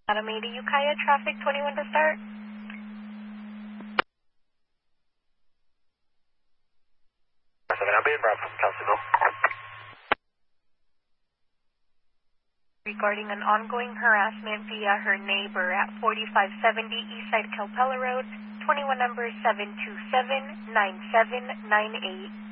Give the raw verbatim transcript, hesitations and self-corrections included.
Alameda, Ukiah, traffic twenty-one to start. seven, I'll be in Bravo, Kelseyville. Regarding an ongoing harassment via her neighbor at forty-five seventy Eastside Calpella Road, twenty-one number seven two seven nine seven nine eight.